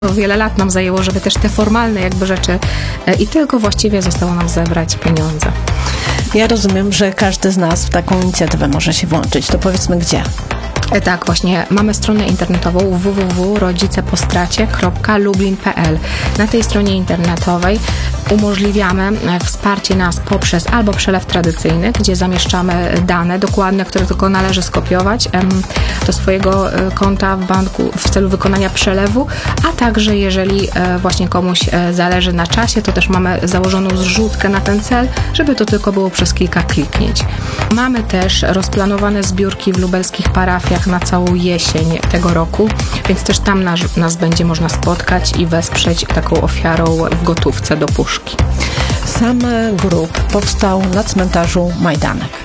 Wiele lat nam zajęło, żeby też te formalne jakby rzeczy i tylko właściwie zostało nam zebrać pieniądze. Ja rozumiem, że każdy z nas w taką inicjatywę może się włączyć. To powiedzmy gdzie? Tak, właśnie mamy stronę internetową www.rodzicepostracie.lublin.pl. Na tej stronie internetowej umożliwiamy wsparcie nas poprzez albo przelew tradycyjny, gdzie zamieszczamy dane dokładne, które tylko należy skopiować do swojego konta w banku w celu wykonania przelewu, a także jeżeli właśnie komuś zależy na czasie, to też mamy założoną zrzutkę na ten cel, żeby to tylko było przez kilka kliknięć. Mamy też rozplanowane zbiórki w lubelskich parafiach na całą jesień tego roku, więc też tam nas będzie można spotkać i wesprzeć taką ofiarą w gotówce do puszki. Sam grób powstał na cmentarzu Majdanek.